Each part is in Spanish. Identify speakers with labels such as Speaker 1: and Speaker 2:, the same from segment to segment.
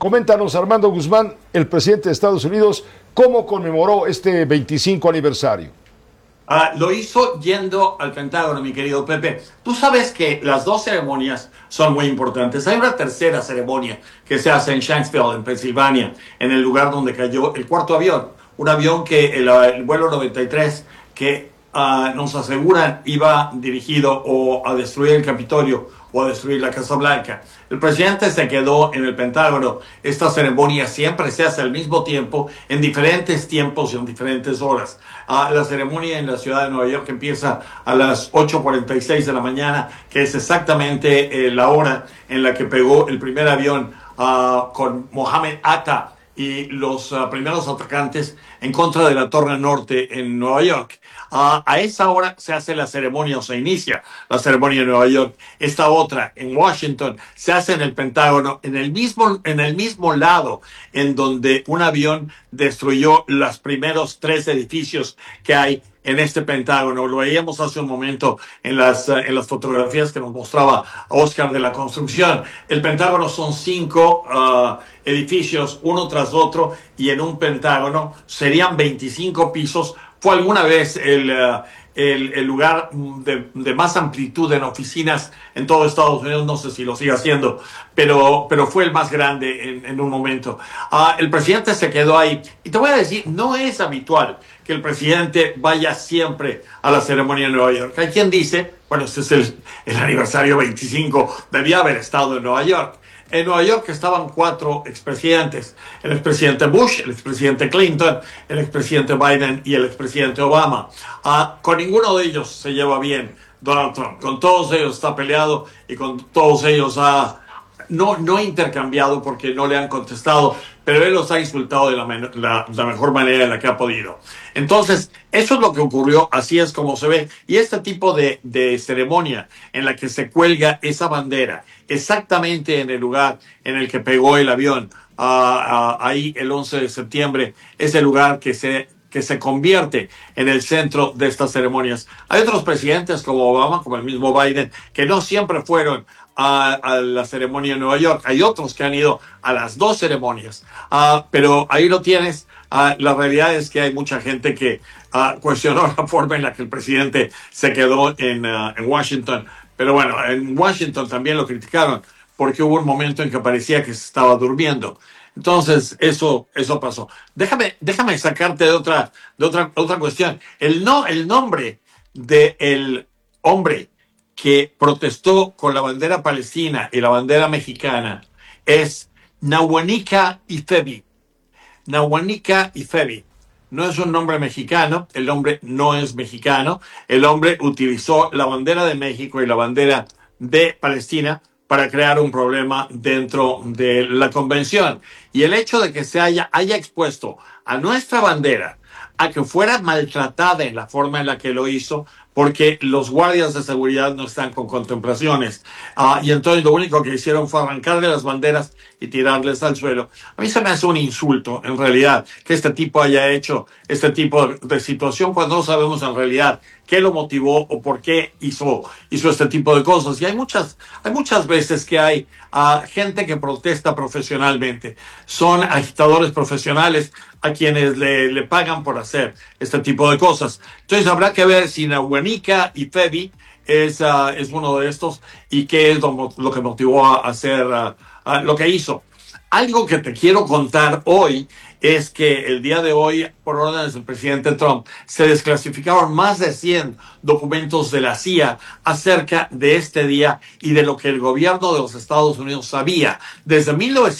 Speaker 1: Coméntanos, Armando Guzmán, el presidente de Estados Unidos, cómo conmemoró este 25 aniversario.
Speaker 2: Lo hizo yendo al Pentágono, mi querido Pepe. Tú sabes que las dos ceremonias son muy importantes. Hay una tercera ceremonia que se hace en Shanksville, en Pensilvania, en el lugar donde cayó el cuarto avión. Un avión que el vuelo 93, que nos aseguran iba dirigido o a destruir el Capitolio o a destruir la Casa Blanca. El presidente se quedó en el Pentágono. Esta ceremonia siempre se hace al mismo tiempo, en diferentes tiempos y en diferentes horas. La ceremonia en la ciudad de Nueva York empieza a las 8:46 de la mañana, que es exactamente la hora en la que pegó el primer avión con Mohammed Atta y los primeros atacantes en contra de la Torre Norte en Nueva York. A esa hora se hace la ceremonia, o se inicia la ceremonia en Nueva York. Esta otra, en Washington, se hace en el Pentágono, en el mismo lado en donde un avión destruyó los primeros 3 edificios que hay en este Pentágono. Lo veíamos hace un momento en las fotografías que nos mostraba Oscar de la construcción. El Pentágono son 5 edificios, uno tras otro, y en un Pentágono serían 25 pisos. Fue alguna vez el lugar de más amplitud en oficinas en todo Estados Unidos. No sé si lo sigue haciendo, pero fue el más grande en un momento. El presidente se quedó ahí. Y te voy a decir, no es habitual que el presidente vaya siempre a la ceremonia en Nueva York. Hay quien dice, bueno, este es el aniversario 25, debía haber estado en Nueva York. En Nueva York estaban 4 expresidentes: el expresidente Bush, el expresidente Clinton, el expresidente Biden y el expresidente Obama. Con ninguno de ellos se lleva bien Donald Trump. Con todos ellos está peleado y con todos ellos no intercambiado porque no le han contestado, pero él los ha insultado de la mejor manera en la que ha podido. Entonces, eso es lo que ocurrió, así es como se ve. Y este tipo de ceremonia en la que se cuelga esa bandera exactamente en el lugar en el que pegó el avión, ahí el 11 de septiembre, es el lugar que se convierte en el centro de estas ceremonias. Hay otros presidentes como Obama, como el mismo Biden, que no siempre fueron a la ceremonia en Nueva York. Hay otros que han ido a las 2 ceremonias. Pero ahí lo tienes. La realidad es que hay mucha gente que cuestionó la forma en la que el presidente se quedó en Washington. Pero bueno, en Washington también lo criticaron porque hubo un momento en que parecía que se estaba durmiendo. Entonces, eso pasó. Déjame sacarte de otra cuestión. El nombre del hombre que protestó con la bandera palestina y la bandera mexicana es Nawalny Ifevi. Nawalny Ifevi. No es un nombre mexicano, el hombre no es mexicano. El hombre utilizó la bandera de México y la bandera de Palestina para crear un problema dentro de la convención. Y el hecho de que se haya expuesto a nuestra bandera a que fuera maltratada en la forma en la que lo hizo, porque los guardias de seguridad no están con contemplaciones. Y entonces lo único que hicieron fue arrancarle las banderas y tirarles al suelo. A mí se me hace un insulto, en realidad, que este tipo haya hecho este tipo de situación cuando no sabemos en realidad qué lo motivó o por qué hizo este tipo de cosas. Y hay muchas veces que hay gente que protesta profesionalmente. Son agitadores profesionales a quienes le pagan por hacer este tipo de cosas. Entonces habrá que ver si Nawalny Ifevi es uno de estos y qué es lo que motivó a hacer lo que hizo. Algo que te quiero contar hoy es que el día de hoy, por órdenes del presidente Trump, se desclasificaron más de 100 documentos de la CIA acerca de este día y de lo que el gobierno de los Estados Unidos sabía desde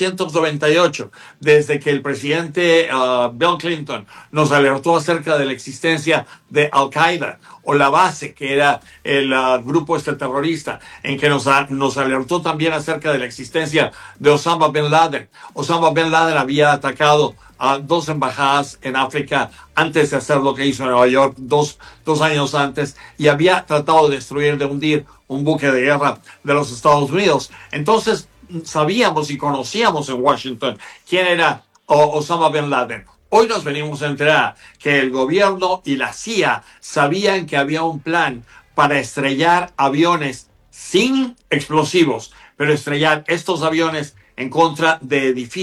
Speaker 2: 1998, desde que el presidente Bill Clinton nos alertó acerca de la existencia de Al-Qaeda, o la base, que era el grupo terrorista, en que nos alertó también acerca de la existencia de Osama Bin Laden. Osama Bin Laden había atacado a 2 embajadas en África antes de hacer lo que hizo en Nueva York, dos años antes, y había tratado de hundir un buque de guerra de los Estados Unidos. Entonces, sabíamos y conocíamos en Washington quién era Osama Bin Laden. Hoy nos venimos a enterar que el gobierno y la CIA sabían que había un plan para estrellar aviones sin explosivos, pero estrellar estos aviones en contra de edificios